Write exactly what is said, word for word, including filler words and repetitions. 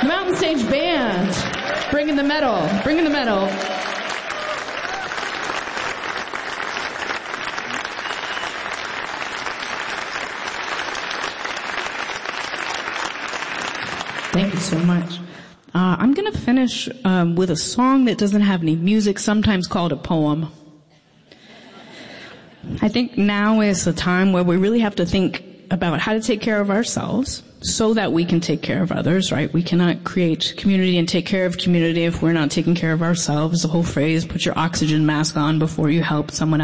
The Mountain Stage Band. Bringing the metal. Bringing the metal. Thank you so much. Uh, I'm going to finish um, with a song that doesn't have any music, sometimes called a poem. I think now is the time where we really have to think about how to take care of ourselves so that we can take care of others, right? We cannot create community and take care of community if we're not taking care of ourselves. The whole phrase, put your oxygen mask on before you help someone else.